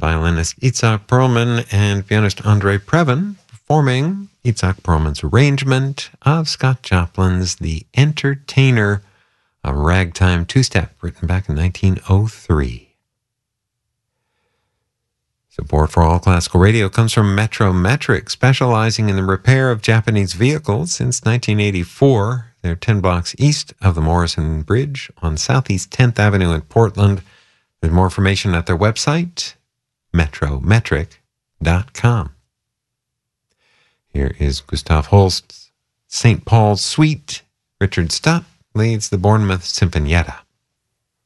violinist Itzhak Perlman and pianist Andre Previn performing Itzhak Perlman's arrangement of Scott Joplin's The Entertainer, a ragtime two-step written back in 1903. Support for All Classical Radio comes from Metrometric, specializing in the repair of Japanese vehicles since 1984. They're 10 blocks east of the Morrison Bridge on Southeast 10th Avenue in Portland. There's more information at their website, metrometric.com. Here is Gustav Holst's St. Paul's Suite. Richard Stutt leads the Bournemouth Sinfonietta.